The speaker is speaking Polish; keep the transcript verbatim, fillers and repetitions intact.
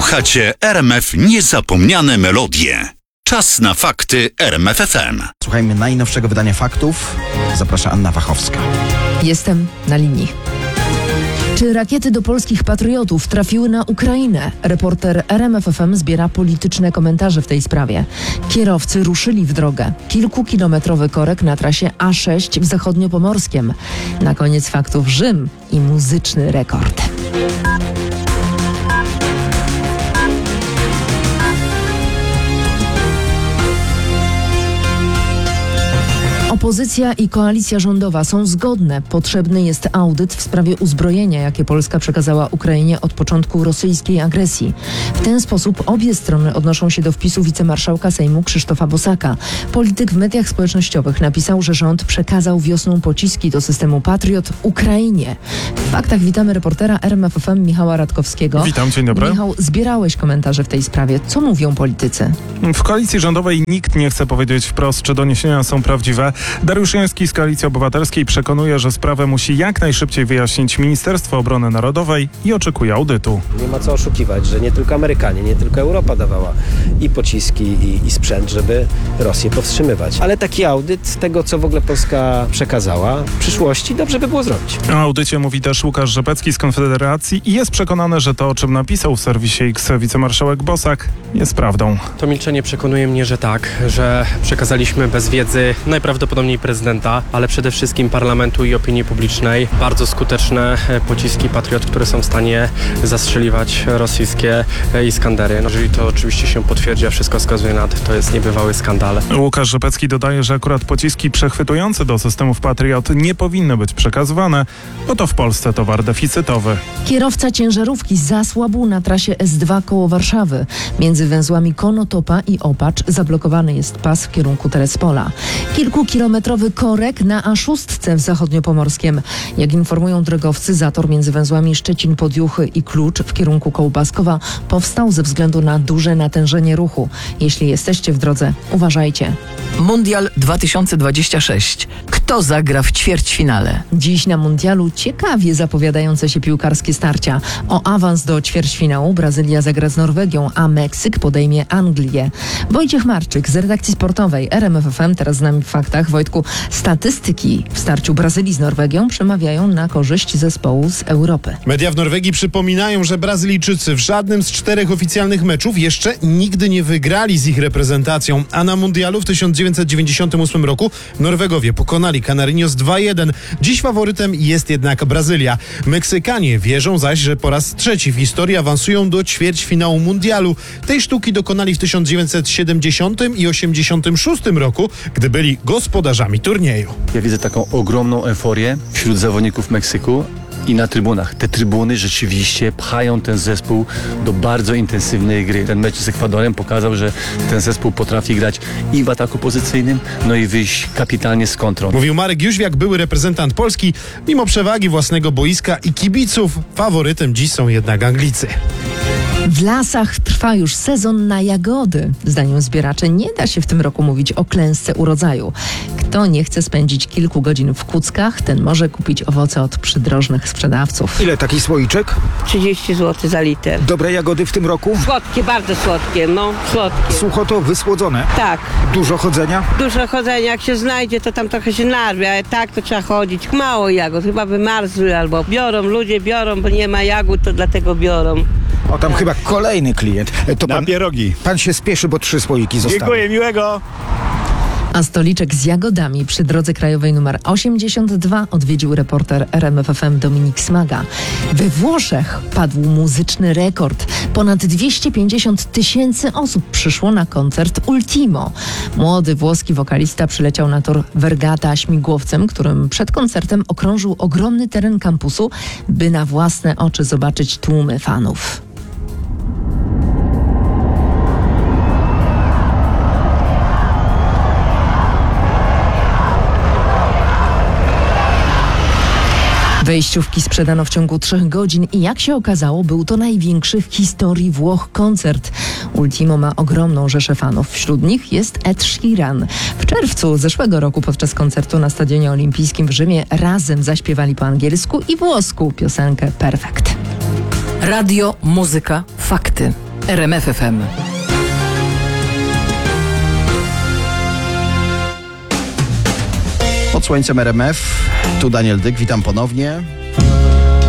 Słuchacie R M F Niezapomniane Melodie. Czas na fakty R M F F M. Słuchajmy najnowszego wydania faktów. Zaprasza Anna Wachowska. Jestem na linii. Czy rakiety do polskich patriotów trafiły na Ukrainę? Reporter R M F F M zbiera polityczne komentarze w tej sprawie. Kierowcy ruszyli w drogę. Kilkukilometrowy korek na trasie A sześć w Zachodniopomorskiem. Na koniec faktów Rzym i muzyczny rekord. Opozycja i koalicja rządowa są zgodne. Potrzebny jest audyt w sprawie uzbrojenia, jakie Polska przekazała Ukrainie od początku rosyjskiej agresji. W ten sposób obie strony odnoszą się do wpisu wicemarszałka Sejmu Krzysztofa Bosaka. Polityk w mediach społecznościowych napisał, że rząd przekazał wiosną pociski do systemu Patriot Ukrainie. W faktach witamy reportera R M F F M Michała Radkowskiego. Witam, dzień dobry. Michał, zbierałeś komentarze w tej sprawie. Co mówią politycy? W koalicji rządowej nikt nie chce powiedzieć wprost, czy doniesienia są prawdziwe. Dariusz Joński z Koalicji Obywatelskiej przekonuje, że sprawę musi jak najszybciej wyjaśnić Ministerstwo Obrony Narodowej i oczekuje audytu. Nie ma co oszukiwać, że nie tylko Amerykanie, nie tylko Europa dawała i pociski, i, i sprzęt, żeby Rosję powstrzymywać. Ale taki audyt tego, co w ogóle Polska przekazała w przyszłości, dobrze by było zrobić. O audycie mówi też Łukasz Rzepecki z Konfederacji i jest przekonany, że to, o czym napisał w serwisie X wicemarszałek Bosak, jest prawdą. To milczenie przekonuje mnie, że tak, że przekazaliśmy bez wiedzy najprawdopodobniej prezydenta, ale przede wszystkim parlamentu i opinii publicznej bardzo skuteczne pociski Patriot, które są w stanie zastrzeliwać rosyjskie Iskandery. No, jeżeli to oczywiście się potwierdzi, a wszystko wskazuje na to, to jest niebywały skandal. Łukasz Rzepecki dodaje, że akurat pociski przechwytujące do systemów Patriot nie powinny być przekazywane, bo to w Polsce towar deficytowy. Kierowca ciężarówki zasłabł na trasie S dwa koło Warszawy. Między węzłami Konotopa i Opacz zablokowany jest pas w kierunku Terespola. Kilkukilometrowy korek na A sześć w Zachodniopomorskiem. Jak informują drogowcy, zator między węzłami Szczecin-Podjuchy i Klucz w kierunku Kołbaskowa powstał ze względu na duże natężenie ruchu. Jeśli jesteście w drodze, uważajcie. Mundial dwa tysiące dwudziesty szósty. Kto zagra w ćwierćfinale? Dziś na mundialu ciekawie zapowiadające się piłkarskie starcia. O awans do ćwierćfinału Brazylia zagra z Norwegią, a Meksyk podejmie Anglię. Wojciech Marczyk z redakcji sportowej R M F F M teraz z nami w faktach. Wojtku, statystyki w starciu Brazylii z Norwegią przemawiają na korzyść zespołu z Europy. Media w Norwegii przypominają, że Brazylijczycy w żadnym z czterech oficjalnych meczów jeszcze nigdy nie wygrali z ich reprezentacją, a na mundialu w tysiąc dziewięćset dziewięćdziesiątym ósmym roku Norwegowie pokonali Canarinhos dwa jeden. Dziś faworytem jest jednak Brazylia. Meksykanie wierzą zaś, że po raz trzeci w historii awansują do ćwierćfinału mundialu. Tej sztuki dokonali w tysiąc dziewięćset siedemdziesiątym i osiemdziesiątym szóstym roku, gdy byli gospodarzami turnieju. Ja widzę taką ogromną euforię wśród zawodników Meksyku i na trybunach. Te trybuny rzeczywiście pchają ten zespół do bardzo intensywnej gry. Ten mecz z Ekwadorem pokazał, że ten zespół potrafi grać i w ataku pozycyjnym, no i wyjść kapitalnie z kontrą. Mówił Marek Jóźwiak, były reprezentant Polski. Mimo przewagi własnego boiska i kibiców, faworytem dziś są jednak Anglicy. W lasach trwa już sezon na jagody. Zdaniem zbieraczy nie da się w tym roku mówić o klęsce urodzaju. Kto nie chce spędzić kilku godzin w kuckach, ten może kupić owoce od przydrożnych sprzedawców. Ile taki słoiczek? trzydzieści złotych za liter. Dobre jagody w tym roku? Słodkie, bardzo słodkie, no słodkie. Sucho to wysłodzone? Tak. Dużo chodzenia? Dużo chodzenia, jak się znajdzie, to tam trochę się narwie, ale tak to trzeba chodzić. Mało jagód, chyba wymarzły albo biorą, ludzie biorą, bo nie ma jagód, to dlatego biorą. O, tam chyba kolejny klient. To Na pan, pierogi. Pan się spieszy, bo trzy słoiki zostały. Dziękuję, miłego. A stoliczek z jagodami przy drodze krajowej numer osiemdziesiąt dwa odwiedził reporter R M F F M Dominik Smaga. We Włoszech padł muzyczny rekord. Ponad dwieście pięćdziesiąt tysięcy osób przyszło na koncert Ultimo. Młody włoski wokalista przyleciał na tor Vergata śmigłowcem, którym przed koncertem okrążył ogromny teren kampusu, by na własne oczy zobaczyć tłumy fanów. Wejściówki sprzedano w ciągu trzech godzin i jak się okazało, był to największy w historii Włoch koncert. Ultimo ma ogromną rzeszę fanów. Wśród nich jest Ed Sheeran. W czerwcu zeszłego roku podczas koncertu na Stadionie Olimpijskim w Rzymie razem zaśpiewali po angielsku i włosku piosenkę Perfect. Radio, muzyka, fakty. R M F F M. Pod słońcem R M F, tu Daniel Dyk, witam ponownie.